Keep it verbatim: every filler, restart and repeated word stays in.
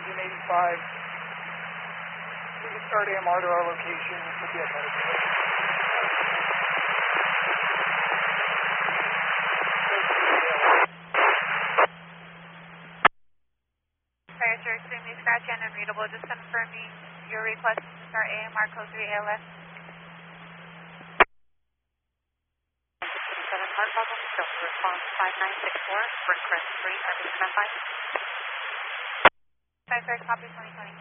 engine eighty-five. We can start A M R to our location. This will be a better day. Sorry, sir, extremely scratchy and unreadable. Just confirming your request to start A M R code three A L S. seven Park Bubble, Delta response five nine six four, Brent Crest three, Arbus five. Sorry, sir, copy twenty twenty.